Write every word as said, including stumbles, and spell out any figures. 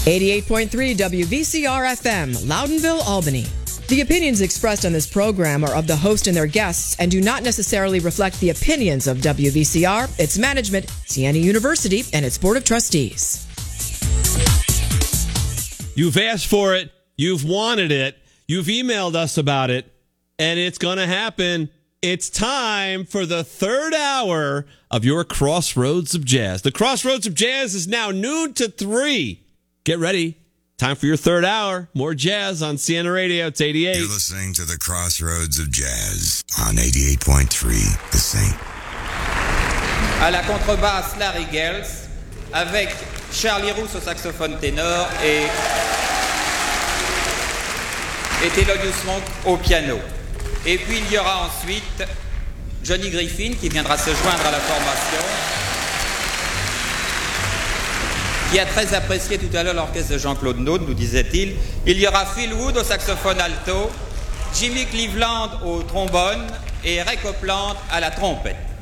eighty-eight point three W V C R F M, Loudonville, Albany. The opinions expressed on this program are of the host and their guests and do not necessarily reflect the opinions of W V C R, its management, Siena University, and its Board of Trustees. You've asked for it. You've wanted it. You've emailed us about it. And it's going to happen. It's time for the third hour of your Crossroads of Jazz. The Crossroads of Jazz is now noon to three. Get ready. Time for your third hour. More jazz on Siena Radio. It's eighty-eight. You're listening to the Crossroads of Jazz on eighty-eight point three, The Saint. À la contrebasse, Larry Gels, avec Charlie Rousse au saxophone ténor et, et Thelonious Monk au piano. Et puis il y aura ensuite Johnny Griffin qui viendra se joindre à la formation, qui a très apprécié tout à l'heure l'orchestre de Jean-Claude Naud, nous disait-il. Il y aura Phil Wood au saxophone alto, Jimmy Cleveland au trombone et Ray Copeland à la trompette.